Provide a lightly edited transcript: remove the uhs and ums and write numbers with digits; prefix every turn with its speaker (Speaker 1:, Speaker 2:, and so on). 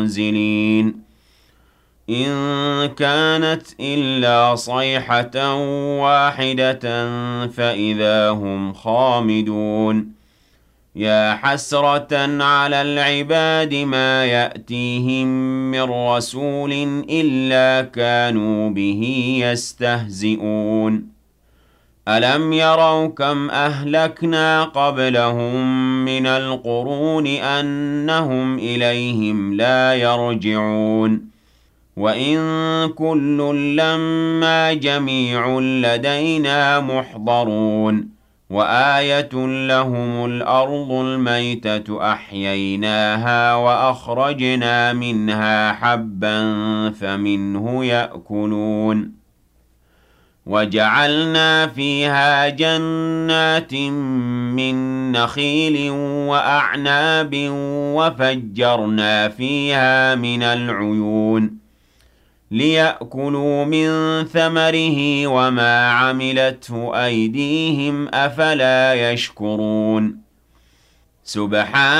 Speaker 1: منزلين إن كانت إلا صيحة واحدة فإذا هم خامدون يا حسرة على العباد ما يأتيهم من رسول إلا كانوا به يستهزئون ألم يروا كم أهلكنا قبلهم من القرون أنهم إليهم لا يرجعون وإن كل لما جميع لدينا محضرون وآية لهم الأرض الميتة أحييناها وأخرجنا منها حبا فمنه يأكلون وجعلنا فيها جنات من نخيل وأعناب وفجرنا فيها من العيون ليأكلوا من ثمره وما عملته أيديهم أفلا يشكرون سبحان